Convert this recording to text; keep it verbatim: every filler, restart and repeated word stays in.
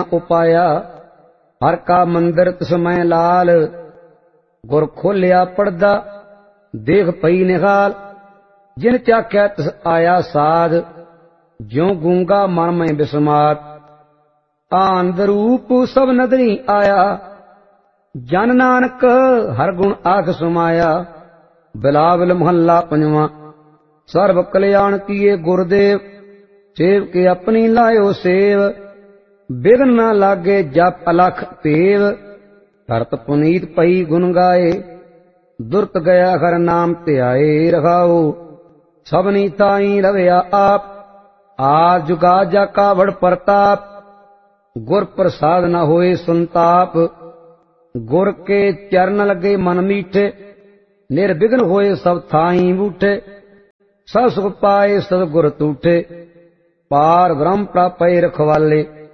ਉਪਾਇਆ। ਹਰ ਕਾ ਮੰਦਰ ਤਿਸਮੈ ਲਾਲ, ਗੁਰ ਖੋਲਿਆ ਪੜਦਾ ਦੇਖ ਪਈ ਨਿਹਾਲ। ਜਿਨ ਚਾਖਿਆ ਤਿਸ ਆਇਆ ਸਾਧ, ਜਿਉ ਗੂੰਗਾ ਮਨ ਮੈਂ ਬਿਸਮਾਤ। ਆਨੰਦ ਰੂਪ ਸਭ ਨਦਰੀ ਆਇਆ, ਜਨ ਨਾਨਕ ਹਰ ਗੁਣ ਆਖ ਸਮਾਇਆ। ਬਿਲਾਵਲ ਮਹੱਲਾ ਪੰਜਵਾਂ। ਸਰਬ ਕਲਿਆਣ ਕੀਏ ਗੁਰਦੇਵ, ਸੇਵ ਕੇ ਆਪਣੀ ਲਾਇਓ ਸੇਵ। ਬਿਘਨ ਨਾ ਲਾਗੇ ਜਪ ਅਲਖ ਭੇਵ, ਧਰਤ ਪੁਨੀਤ ਪਈ ਗੁਣ ਗਾਏ। ਦੁਰਤ ਗਿਆ ਹਰ ਨਾਮ ਧਿਆਏ ਰਹਾਉ, ਸਭਨੀ ਤਾਈ ਰਵਿਆ ਆਪ। ਆ ਜੁਗਾ ਜਾ ਕਾਵੜ ਪ੍ਰਤਾਪ, ਗੁਰ ਪ੍ਰਸਾਦ ਨ ਹੋਏ ਸੰਤਾਪ। ਗੁਰ ਕੇ ਚਰਨ ਲਗੇ ਮਨ ਮੀਠੇ, ਨਿਰਵਿਘਨ ਹੋਏ ਸਭ ਥਾਈ ਬੂਠੇ। ਸਭ ਸੁਖ ਪਾਏ ਸਤਿਗੁਰ ਤੂਠੇ, ਪਾਰ ਬ੍ਰਹਮ ਪ੍ਰਾਪੈ ਰਖਵਾਲੇ।